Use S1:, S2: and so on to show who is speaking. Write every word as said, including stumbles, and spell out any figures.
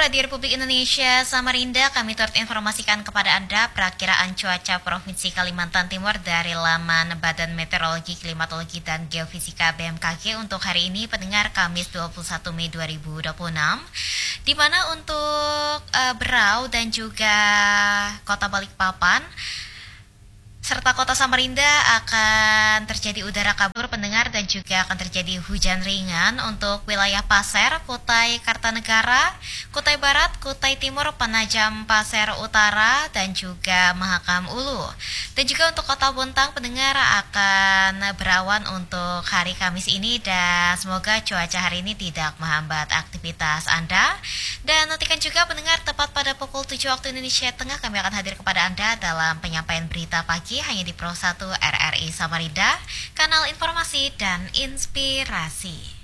S1: Radio Republik Indonesia Samarinda, kami turut informasikan kepada Anda perakiraan cuaca Provinsi Kalimantan Timur dari laman Badan Meteorologi, Klimatologi, dan Geofisika B M K G untuk hari ini, pendengar, Kamis dua puluh satu Mei dua ribu dua puluh enam, di mana untuk uh, Berau dan juga Kota Balikpapan serta Kota Samarinda akan terjadi udara kabur, pendengar, dan juga akan terjadi hujan ringan untuk wilayah Pasir, Kutai Kartanegara, Kutai Barat, Kutai Timur, Penajam Pasir Utara, dan juga Mahakam Ulu. Dan juga untuk Kota Bontang, pendengar, akan berawan untuk hari Kamis ini, dan semoga cuaca hari ini tidak menghambat aktivitas Anda. Dan nantikan juga, pendengar, tepat pada pukul tujuh waktu Indonesia Tengah kami akan hadir kepada Anda dalam penyampaian berita pagi hanya di Pro satu R R I Samarinda, kanal informasi dan inspirasi.